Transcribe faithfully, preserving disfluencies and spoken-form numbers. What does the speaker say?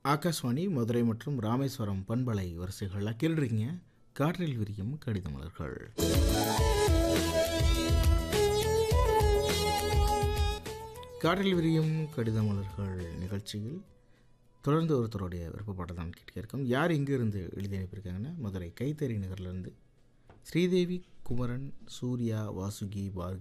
ஆகாஷ்வாணி மதுரை மற்றும் ராமேஸ்வரம் பண்பலை வரிசைகளில் கேள்றீங்க காற்றில் விரியும் கடித மலர்கள். காற்றில் விரியும் கடித மலர்கள் நிகழ்ச்சியில் தொடர்ந்து ஒருத்தருடைய விருப்பப்பாட்டை தான் கேட்க இருக்கோம். யார் இங்கே இருந்து எழுதி அனுப்பியிருக்காங்கன்னா, மதுரை கைத்தறி நகர்லேருந்து ஸ்ரீதேவி, குமரன், சூர்யா, வாசுகி, பார்